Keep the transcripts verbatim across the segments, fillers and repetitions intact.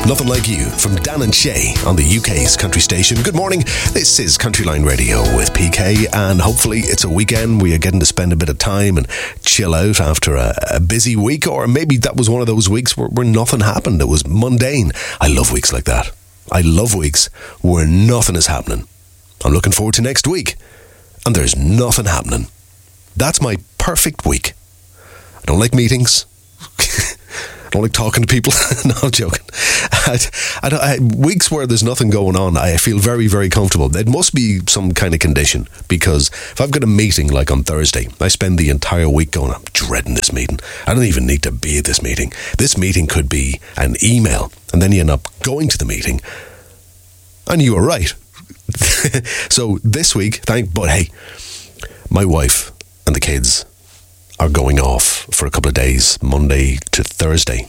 Nothing Like You from Dan and Shay on the U K's country station. Good morning. This is Countryline Radio with P K, and hopefully it's a weekend. We are getting to spend a bit of time and chill out after a, a busy week, or maybe that was one of those weeks where, where nothing happened. It was mundane. I love weeks like that. I love weeks where nothing is happening. I'm looking forward to next week, and there's nothing happening. That's my perfect week. I don't like meetings. I don't like talking to people. No, I'm joking. I, I, I, weeks where there's nothing going on, I feel very, very comfortable. It must be some kind of condition, because if I've got a meeting like on Thursday, I spend the entire week going, I'm dreading this meeting. I don't even need to be at this meeting. This meeting could be an email, and then you end up going to the meeting, and you were right. So this week, thank, but hey, my wife and the kids are going off for a couple of days, Monday to Thursday.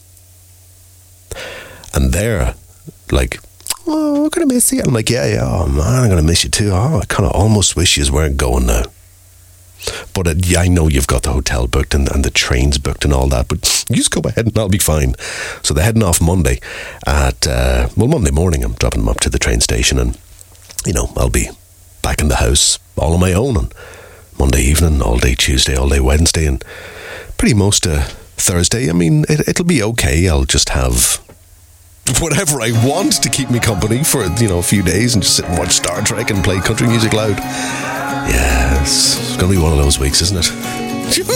And they're like, oh, we're going to miss you. I'm like, yeah, yeah, oh man, I'm going to miss you too. Oh, I kind of almost wish you weren't going now. But uh, yeah, I know you've got the hotel booked and, and the trains booked and all that, but you just go ahead and I'll be fine. So they're heading off Monday at, uh, well, Monday morning, I'm dropping them up to the train station, and, you know, I'll be back in the house all on my own on Monday evening, all day Tuesday, all day Wednesday, and pretty most uh, Thursday. I mean, it, it'll be okay. I'll just have whatever I want to keep me company for, you know, a few days and just sit and watch Star Trek and play country music loud. Yeah, it's going to be one of those weeks, isn't it?